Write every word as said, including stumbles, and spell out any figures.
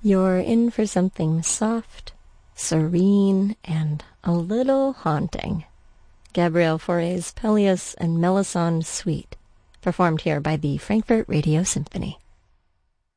You're in for something soft, serene, and a little haunting. Gabriel Fauré's Pelléas and Melisande Suite, performed here by the Frankfurt Radio Symphony.